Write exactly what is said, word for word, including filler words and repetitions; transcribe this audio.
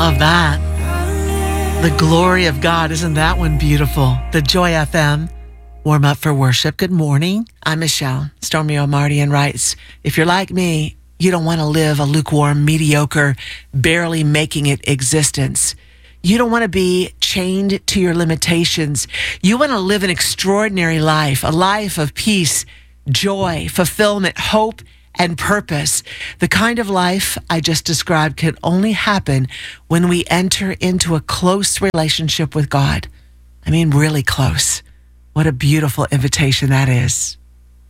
love that. The glory of God. Isn't that one beautiful? The Joy F M. Warm up for worship. Good morning. I'm Michelle. Stormy Omartian writes, if you're like me, you don't want to live a lukewarm, mediocre, barely making it existence. You don't want to be chained to your limitations. You want to live an extraordinary life, a life of peace, joy, fulfillment, hope, and purpose. The kind of life I just described can only happen when we enter into a close relationship with God. I mean, really close. What a beautiful invitation that is.